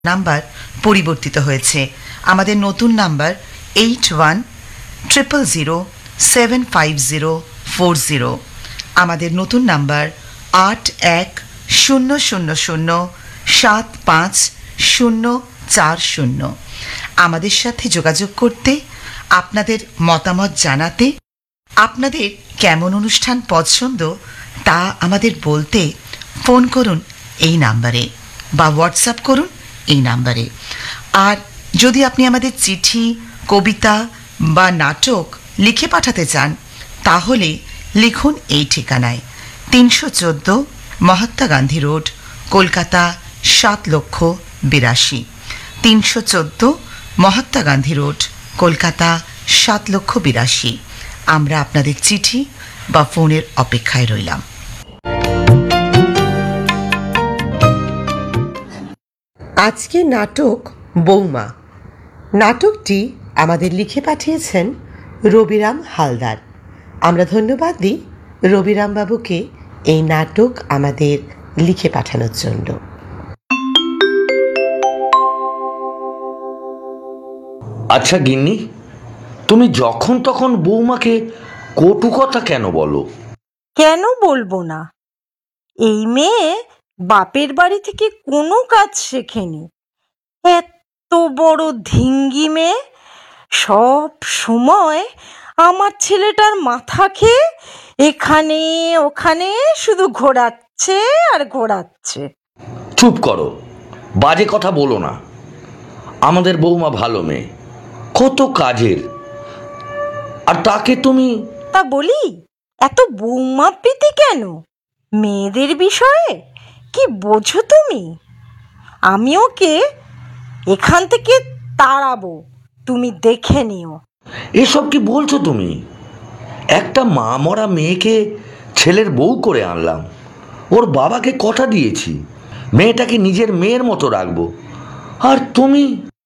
Number পরিবর্তিত হয়েছে। আমাদের নতুন নাম্বার 8100075040। আমাদের নতুন নাম্বার 810000754040। আমাদের সাথে যোগাযোগ করতে, আপনাদের মতামত জানাতে, আপনাদের কেমন অনুষ্ঠান পছন্দ তা আমাদের বলতে ফোন করুন এই নাম্বারে বা হোয়াটসঅ্যাপ করুন এই নাম্বারে। আর যদি আপনি আমাদের চিঠি, কবিতা বা নাটক লিখে পাঠাতে চান তাহলে লিখুন এই ঠিকানায়: 314 মহাত্মা গান্ধী রোড, কলকাতা 7,82,। 314 মহাত্মা গান্ধী রোড, কলকাতা 7,82,। আমরা আপনাদের চিঠি বা ফোনের অপেক্ষায় রইলাম। আজকে নাটক বৌমা। নাটকটি আমাদের লিখে পাঠিয়েছেন রবিরাম হালদার। আমরা ধন্যবাদ দিই রবিরাম বাবুকে এই নাটক আমাদের লিখে পাঠানোর জন্য। আচ্ছা গিন্নি, তুমি যখন তখন বৌমাকে কটু কথা কেন বলো? কেন বলবো না? এই মেয়ে বাপের বাড়ি থেকে কোনো কাজ শেখেনি। এত বড় ধিঙ্গি মেয়ে, সব সময় আমার ছেলেটার মাথা খেয়ে এখানে ওখানে শুধু ঘোরাচ্ছে আর ঘোরাচ্ছে। চুপ করো, বাজে কথা বলো না। আমাদের বৌমা ভালো মেয়ে, কত কাজের, আর তাকে তুমি... তা বলি, এত বৌমা প্রীতি কেন? মেয়েদের বিষয়ে কি বোঝো তুমি? আমি ওকে এখান থেকে তাড়াবো, তুমি দেখে নিও। এসব কি বলছো তুমি? একটা মা মরা মেয়েকে ছেলের বউ করে আনলাম, ওর বাবাকে কথা দিয়েছি মেয়েটাকে নিজের মেয়ের মতো রাখবো, আর তুমি...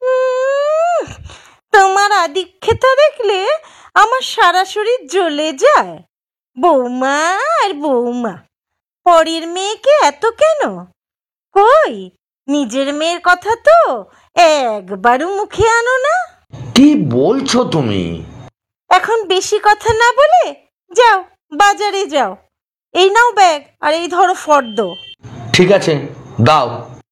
তোমার আদিক্ষেতা দেখলে আমার সারা শরীর জ্বলে যায়। বৌমা আর বৌমা, পরের মেয়েকে এত কেন? কই, নিজের মেয়ের কথা তো একবারও মুখে আনো না। কি বলছো তুমি? এখন বেশি কথা না বলে যাও, বাজারে যাও। এই নাও ব্যাগ, আর এই ধরো ফর্দ। ঠিক আছে, দাও।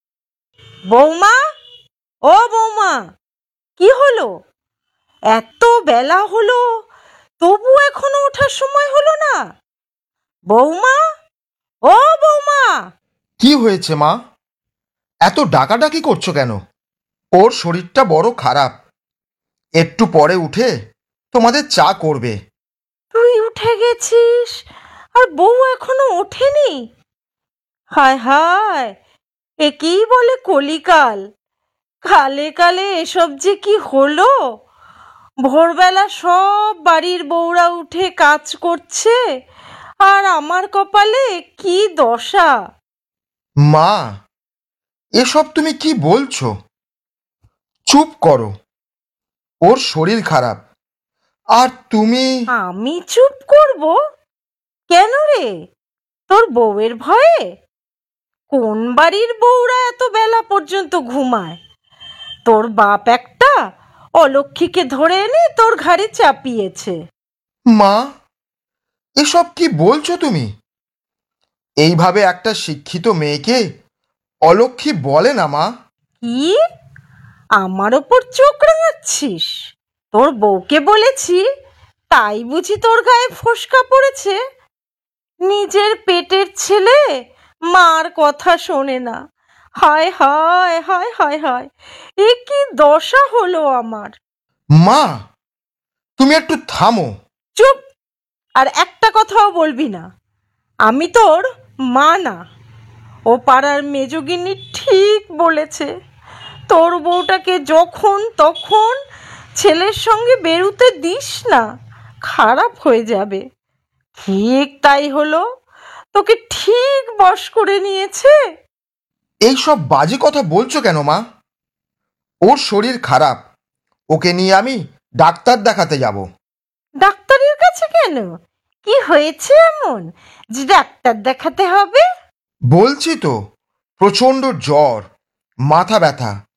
বৌমা, ও বৌমা, কি হলো? এত বেলা হলো, তবু এখনো ওঠার সময় হলো না? বৌমা, ও বৌমা। কি হয়েছে মা? এত ডাকাডাকি করছো কেন? ওর শরীরটা বড় খারাপ, একটু পরে উঠে তোমাদের চা করবে। তুই উঠে গেছিস আর বউ এখনো ওঠেনি? হায় হায়, একেই বলে কলিকাল। কালে কালে এসব যে কি হলো! ভোরবেলা সব বাড়ির বউরা উঠে কাজ করছে, আর আমার কপালে কি দশা! মা, এসব তুমি কি বলছো? চুপ করো, ওর শরীর খারাপ, আর তুমি... আমি চুপ করব কেন রে? তোর বউয়ের ভয়ে? কোন বাড়ির বউরা এত বেলা পর্যন্ত ঘুমায়? তোর বাপ একটা অলক্ষীকে ধরে এনে তোর ঘাড়ে চাপিয়েছে। মা, এসব কি বলছো তুমি? এইভাবে একটা শিক্ষিত মেয়েকে অলক্ষী বলে না মা। কি, আমার ওপর চোখ রাঙাচ্ছিস? তোর বউকে বলেছি তাই বুঝি তোর গায়ে ফোসকা পড়েছে? নিজের পেটের ছেলে মার কথা শোনে না। হায় হায় হায় হায় হায়, এ কি দশা হলো আমার! মা, তুমি একটু থামো। চুপ, আর একটা কথাও বলবি না। আমি তোর মা না। ও পাড়ার মেজগিন্নি ঠিক বলেছে, তোর বউটাকে যখন তখন ছেলের সঙ্গে বেরুতে দিস না, খারাপ হয়ে যাবে। ঠিক তাই হলো, তোকে ঠিক বশ করে নিয়েছে। এইসব বাজে কথা বলছো কেন মা? ওর শরীর খারাপ, ওকে নিয়ে আমি ডাক্তার দেখাতে যাব। ডাক্তারের কাছে কেন? কি হয়েছে এমন যে ডাক্তার দেখাতে হবে? বলছি তো, প্রচণ্ড জ্বর, মাথা ব্যথা,